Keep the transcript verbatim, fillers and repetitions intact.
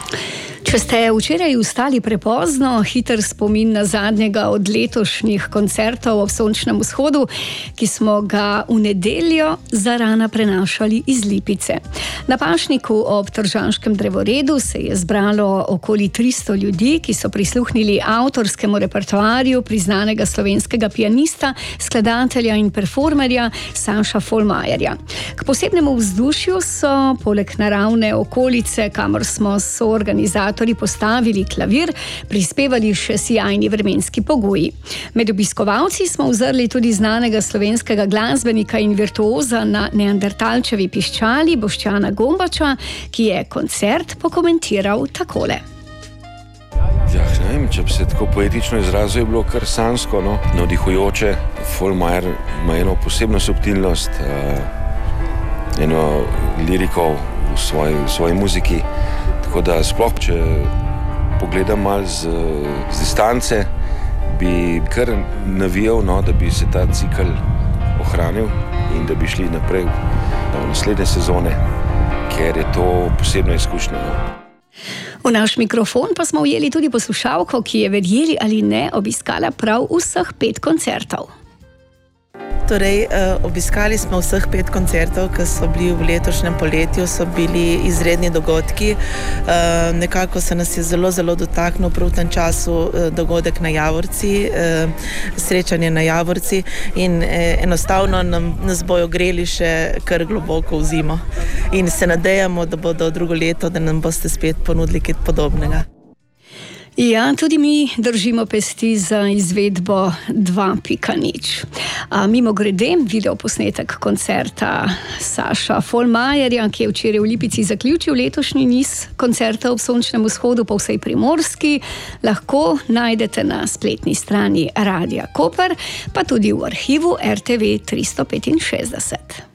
Če ste včeraj vstali prepozno, hiter spomin na zadnjega od letošnjih koncertov ob sončnem vzhodu, ki smo ga v nedeljo zarana prenašali iz Lipice. Na pašniku ob Tržaškem drevoredu se je zbralo okoli tristo ljudi, ki so prisluhnili avtorskemu repertoarju priznanega slovenskega pianista, skladatelja in performerja Saša Folmajerja. K posebnemu vzdušju so poleg naravne okolice, kamor smo soorganizatorji postavili klavir, prispevali še sijajni vremenski pogoji. Med obiskovalci smo uzrli tudi znanega slovenskega glasbenika in virtuoza na neandertalčevi piščali Boštjana Gombača, ki je koncert pokomentiral takole. Ja, ne vem, če bi se tako poetično izrazil, je bilo kar sanjsko, no, navdihujoče. Folmajer ima eno posebno subtilnost, uh, eno liriko v svoji, v svoji muziki. Tako da sploh, če pogledam malo z, z distance, bi kar navijal, no, da bi se ta cikl ohranil in da bi šli naprej v naslednje sezone, ker je to posebno izkušnja. No. V naš mikrofon pa smo ujeli tudi poslušalko, ki je, verjeli ali ne, obiskala prav vseh pet koncertov. Torej, obiskali smo vseh pet koncertov, ki so bili v letošnjem poletju, so bili izredni dogodki. Nekako se nas je zelo, zelo dotaknil prav v tem času dogodek na Javorci, srečanje na Javorci in enostavno nam, nas bojo greli še kar globoko v zimo. In se nadejamo, da bodo drugo leto, da nam boste spet ponudili kaj podobnega. Ja, tudi mi držimo pesti za izvedbo dva pika nič. Mimo grede, videoposnetek koncerta Saša Folmajerja, ki je včeraj v Lipici zaključil letošnji niz koncerta ob sončnem vzhodu po vsej Primorski, lahko najdete na spletni strani Radia Koper, pa tudi v arhivu R T V tristo petinšestdeset.